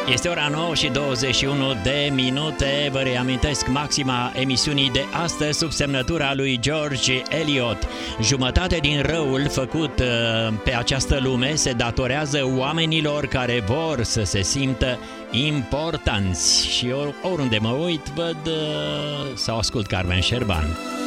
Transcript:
Este ora 9 și 21 de minute. Vă reamintesc maxima emisiunii de astăzi sub semnătura lui George Eliot. Jumătate din răul făcut pe această lume se datorează oamenilor care vor să se simtă importanți. Și oriunde mă uit, văd sau ascult Carmen Șerban.